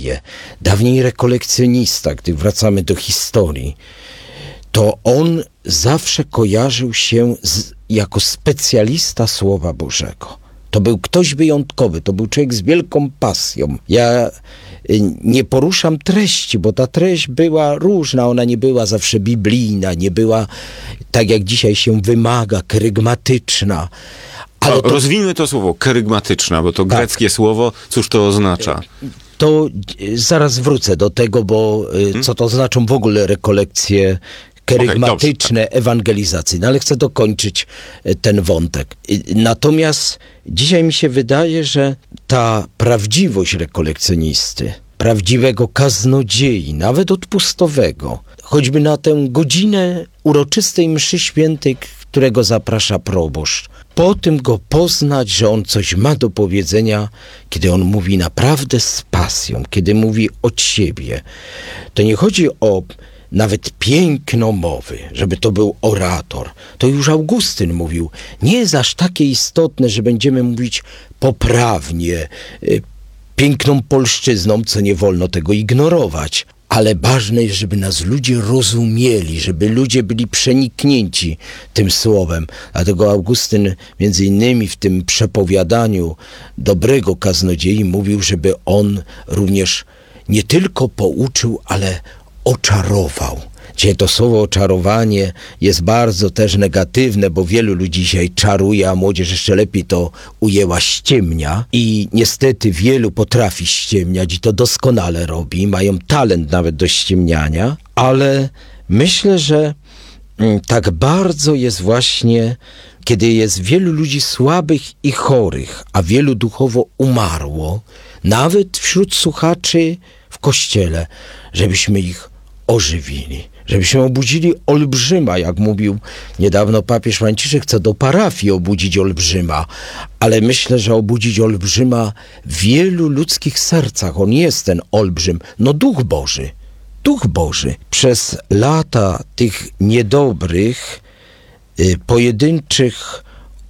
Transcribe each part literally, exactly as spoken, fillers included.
siebie. Dawniej rekolekcjonista, gdy wracamy do historii, to on zawsze kojarzył się z, jako specjalista Słowa Bożego. To był ktoś wyjątkowy, to był człowiek z wielką pasją. Ja nie poruszam treści, bo ta treść była różna, ona nie była zawsze biblijna, nie była tak jak dzisiaj się wymaga, kerygmatyczna. Ale to, rozwijmy to słowo, kerygmatyczna, bo to tak. Greckie słowo, cóż to oznacza? To zaraz wrócę do tego, bo hmm? co to znaczą w ogóle rekolekcje kerygmatyczne, okay, ewangelizacyjne, ale chcę dokończyć ten wątek. Natomiast dzisiaj mi się wydaje, że ta prawdziwość rekolekcjonisty, prawdziwego kaznodziei, nawet odpustowego, choćby na tę godzinę uroczystej mszy świętej, którego zaprasza proboszcz, po tym go poznać, że on coś ma do powiedzenia, kiedy on mówi naprawdę z pasją, kiedy mówi od siebie. To nie chodzi o nawet piękno mowy, żeby to był orator. To już Augustyn mówił, nie jest aż takie istotne, że będziemy mówić poprawnie, piękną polszczyzną, co nie wolno tego ignorować. Ale ważne jest, żeby nas ludzie rozumieli, żeby ludzie byli przeniknięci tym słowem. Dlatego Augustyn między innymi w tym przepowiadaniu dobrego kaznodziei mówił, żeby on również nie tylko pouczył, ale oczarował. Dzisiaj to słowo oczarowanie jest bardzo też negatywne, bo wielu ludzi dzisiaj czaruje, a młodzież jeszcze lepiej to ujęła, ściemnia. I niestety wielu potrafi ściemniać i to doskonale robi. Mają talent nawet do ściemniania, ale myślę, że tak bardzo jest właśnie, kiedy jest wielu ludzi słabych i chorych, a wielu duchowo umarło, nawet wśród słuchaczy w kościele, żebyśmy ich ożywili, żebyśmy obudzili olbrzyma, jak mówił niedawno papież Franciszek, chce do parafii obudzić olbrzyma, ale myślę, że obudzić olbrzyma w wielu ludzkich sercach. On jest ten olbrzym, no Duch Boży, Duch Boży. Przez lata tych niedobrych, y, pojedynczych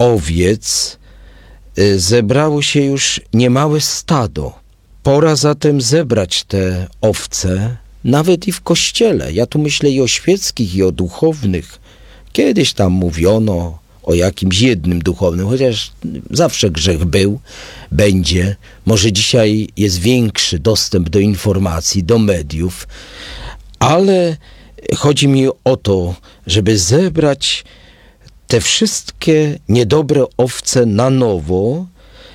owiec y, zebrało się już niemałe stado. Pora zatem zebrać te owce, nawet i w kościele. Ja tu myślę i o świeckich, i o duchownych. Kiedyś tam mówiono o jakimś jednym duchownym, chociaż zawsze grzech był, będzie. Może dzisiaj jest większy dostęp do informacji, do mediów, ale chodzi mi o to, żeby zebrać te wszystkie niedobre owce na nowo,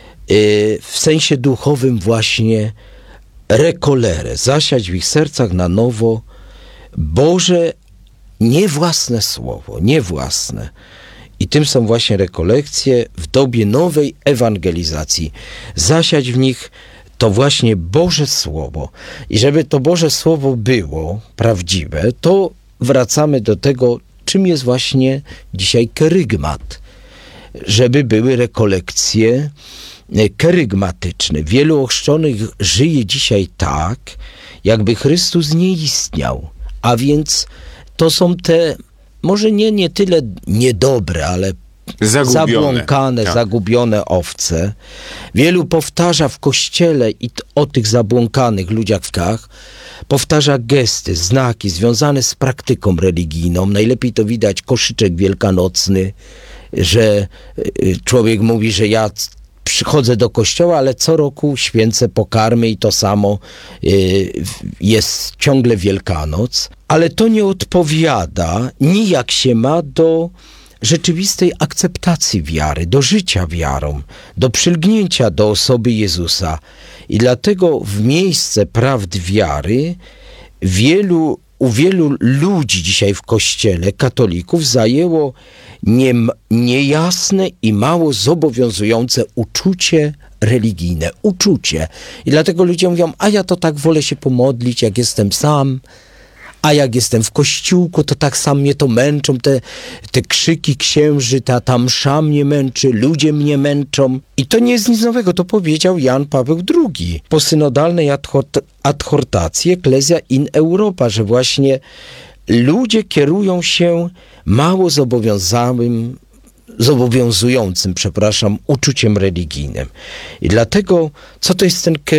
yy, w sensie duchowym właśnie rekolerę, zasiać w ich sercach na nowo Boże, nie własne słowo, nie własne. I tym są właśnie rekolekcje w dobie nowej ewangelizacji. Zasiać w nich to właśnie Boże Słowo. I żeby to Boże Słowo było prawdziwe, to wracamy do tego, czym jest właśnie dzisiaj kerygmat. Żeby były rekolekcje kerygmatyczne. Wielu ochrzczonych żyje dzisiaj tak, jakby Chrystus nie istniał. A więc to są te, może nie, nie tyle niedobre, ale zagubione. zabłąkane, tak. zagubione owce. Wielu powtarza w kościele i t- o tych zabłąkanych ludziach, powtarza gesty, znaki związane z praktyką religijną. Najlepiej to widać koszyczek wielkanocny, że człowiek mówi, że ja przychodzę do kościoła, ale co roku święcę pokarmy i to samo jest ciągle Wielkanoc. Ale to nie odpowiada nijak się ma do rzeczywistej akceptacji wiary, do życia wiarą, do przylgnięcia do osoby Jezusa. I dlatego w miejsce prawd wiary wielu, u wielu ludzi dzisiaj w kościele, katolików, zajęło nie, niejasne i mało zobowiązujące uczucie religijne. Uczucie. I dlatego ludzie mówią, a ja to tak wolę się pomodlić, jak jestem sam, a jak jestem w kościółku, to tak sam mnie to męczą, te, te krzyki księży, ta, ta msza mnie męczy, ludzie mnie męczą. I to nie jest nic nowego, to powiedział Jan Paweł drugi po synodalnej adhortacji Ecclesia in Europa, że właśnie ludzie kierują się mało zobowiązanym, zobowiązującym, przepraszam, uczuciem religijnym. I dlatego, co to jest ten